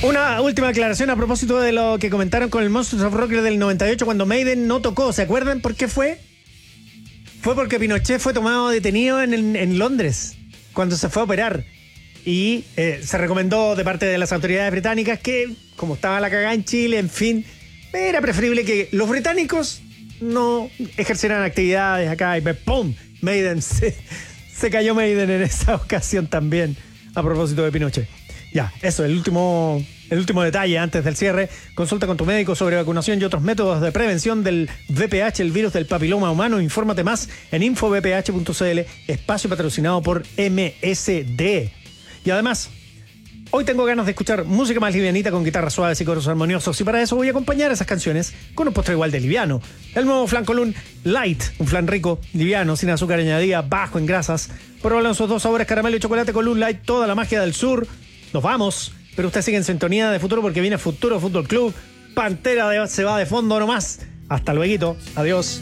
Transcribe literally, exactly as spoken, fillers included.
Una última aclaración a propósito de lo que comentaron con el Monsters of Rock del noventa y ocho cuando Maiden no tocó. ¿Se acuerdan por qué fue? Fue porque Pinochet fue tomado detenido en, en, en Londres cuando se fue a operar. Y eh, se recomendó de parte de las autoridades británicas que, como estaba la cagada en Chile, en fin, era preferible que los británicos no ejercieran actividades acá. Y ¡pum! Maiden, se, se cayó Maiden en esa ocasión también, a propósito de Pinochet. Ya, eso, el último, el último detalle antes del cierre. Consulta con tu médico sobre vacunación y otros métodos de prevención del V P H, el virus del papiloma humano. Infórmate más en info v p h punto c l, espacio patrocinado por M S D. Y además, hoy tengo ganas de escuchar música más livianita con guitarras suaves y coros armoniosos. Y para eso voy a acompañar esas canciones con un postre igual de liviano. El nuevo flan Colún Light, un flan rico, liviano, sin azúcar añadida, bajo en grasas. Pruébalo en sus dos sabores, caramelo y chocolate. Colún Light, toda la magia del sur. Nos vamos, pero usted sigue en sintonía de Futuro porque viene Futuro Fútbol Club. Pantera de, se va de fondo nomás. Hasta luego, adiós.